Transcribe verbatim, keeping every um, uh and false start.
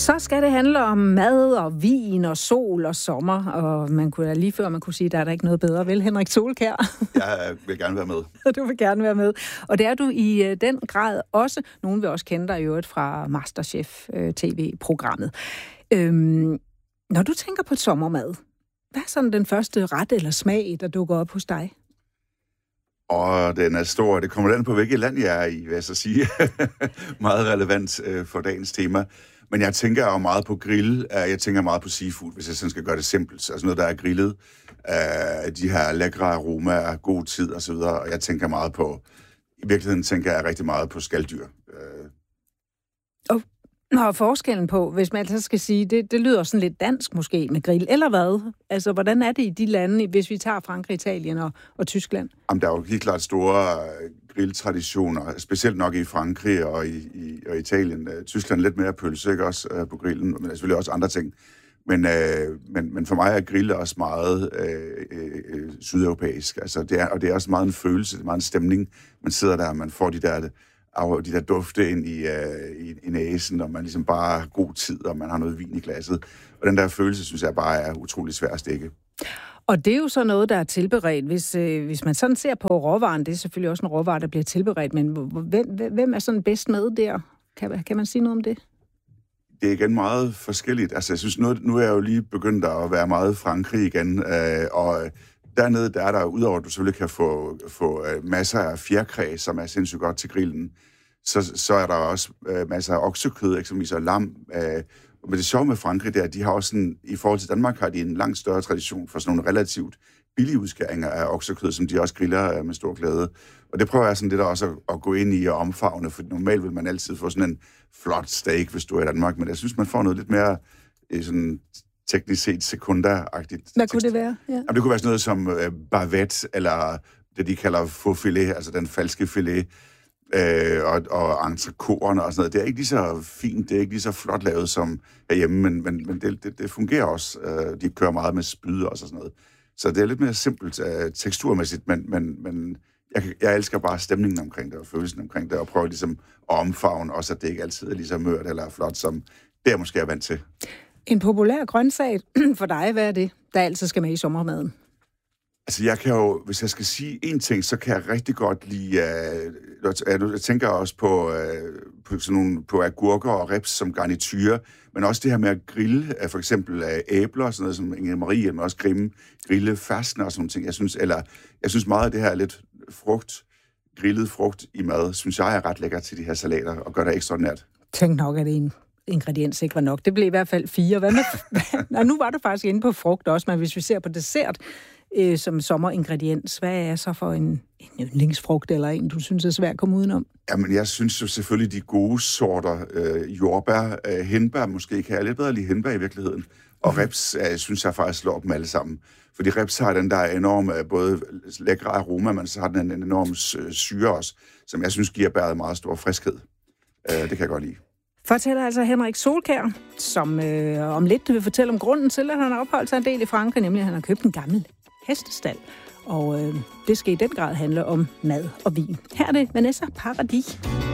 Så skal det handle om mad og vin og sol og sommer, og man kunne lige før man kunne sige, at der er der ikke noget bedre, vel, Henrik Solkjær? Jeg vil gerne være med. Du vil gerne være med. Og det er du i den grad også. Nogen vil også kende dig i øvrigt fra MasterChef-T V-programmet. Øhm, når du tænker på sommermad, hvad er sådan den første ret eller smag, der dukker op hos dig? Og den er stor. Det kommer an på, hvilket land jeg er i, vil jeg så sige. Meget relevant øh, for dagens tema. Men jeg tænker jo meget på grill. Jeg tænker meget på seafood, hvis jeg sådan skal gøre det simpelt. Altså noget, der er grillet. Øh, de her lækre aromaer, god tid og så videre. Og jeg tænker meget på... I virkeligheden tænker jeg rigtig meget på skaldyr. Øh. Og, og forskellen på, hvis man altså skal sige, det, det lyder sådan lidt dansk måske med grill, eller hvad? Altså, hvordan er det i de lande, hvis vi tager Frankrig, Italien og, og Tyskland? Jamen, der er jo helt klart store grilltraditioner, specielt nok i Frankrig og i, i og Italien. Tyskland lidt mere pølse, ikke også, øh, på grillen, men der er selvfølgelig også andre ting. Men, øh, men, men for mig er grill også meget øh, øh, sydeuropæisk. Altså, det er, og det er også meget en følelse, det er meget en stemning. Man sidder der, og man får de der, de der dufte ind i, øh, i, i næsen, og man ligesom bare har god tid, og man har noget vin i glasset. Og den der følelse, synes jeg bare er utrolig svær at stikke. Og det er jo så noget, der er tilberedt. Hvis, øh, hvis man sådan ser på råvaren, det er selvfølgelig også en råvare, der bliver tilberedt, men hvem, hvem er sådan bedst med der? Kan, kan man sige noget om det? Det er igen meget forskelligt. Altså, jeg synes, nu, nu er jeg jo lige begyndt at være meget i Frankrig igen, øh, og dernede, der er der, udover at du selvfølgelig kan få, få øh, masser af fjerkræ, som er sindssygt godt til grillen, så, så er der også øh, masser af oksekød, eksempelvis og lam. Øh, men det sjove med Frankrig, det er, at de har også en, i forhold til Danmark, har de en langt større tradition for sådan nogle relativt billige udskæringer af oksekød, som de også griller øh, med stor glæde. Og det prøver jeg sådan lidt også at, at gå ind i og omfavne, for normalt vil man altid få sådan en flot steak, hvis du er i Danmark, men jeg synes, man får noget lidt mere øh, sådan teknisk set sekundæragtigt. Hvad kunne det være? Ja. Jamen, det kunne være sådan noget som øh, bavette, eller det, de kalder faux filet, altså den falske filet, øh, og, og entrecôterne og sådan noget. Det er ikke lige så fint, det er ikke lige så flot lavet som herhjemme, men, men, men det, det, det fungerer også. Øh, de kører meget med spyd og sådan noget. Så det er lidt mere simpelt øh, teksturmæssigt, men, men, men jeg, jeg elsker bare stemningen omkring det, og følelsen omkring det, og prøver ligesom at omfavne også, at det ikke altid er lige så mørt eller flot, som det jeg måske er vant til. En populær grøntsag for dig, hvad er det, der altid skal med i sommermaden? Altså, jeg kan jo, hvis jeg skal sige én ting, så kan jeg rigtig godt lide, uh, jeg tænker også på, uh, på, sådan nogle, på agurker og rips som garnityre, men også det her med at grille, uh, for eksempel uh, æbler, sådan noget som Inge Marie, men også grimme, grille ferskner og sådan nogle ting. Jeg synes, eller, jeg synes meget af det her lidt frugt, grillet frugt i mad, synes jeg er ret lækkert til de her salater, og gør det ekstraordinært. Tænk nok, at det er en ingrediens ikke var nok. Det blev i hvert fald fire. Hvad med... Nå, nu var du faktisk inde på frugt også, men hvis vi ser på dessert øh, som sommeringrediens, hvad er så for en, en yndlingsfrugt, eller en, du synes er svært at komme udenom? Jamen, jeg synes jo selvfølgelig de gode sorter, øh, jordbær, øh, hindbær, måske kan jeg lidt bedre lide hindbær i virkeligheden, og mm. rips, øh, synes jeg faktisk slår dem alle sammen. Fordi rips har den der enorme, både lækre aroma, men så har den en enorm syre også, som jeg synes giver bæret meget stor friskhed. Øh, det kan jeg godt lide. Fortæller altså Henrik Solkjær, som øh, om lidt vil fortælle om grunden til, at han har opholdt sig en del i Frankrig, nemlig at han har købt en gammel hestestald. Og øh, det skal i den grad handle om mad og vin. Her er det Vanessa Paradis.